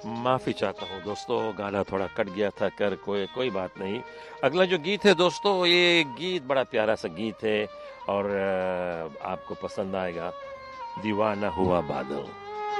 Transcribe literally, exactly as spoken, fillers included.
माफ़ी चाहता हूँ दोस्तों, गाना थोड़ा कट गया था कर कोई कोई बात नहीं। अगला जो गीत है दोस्तों, ये गीत बड़ा प्यारा सा गीत है और अ, आपको पसंद आएगा। दीवाना हुआ बादल।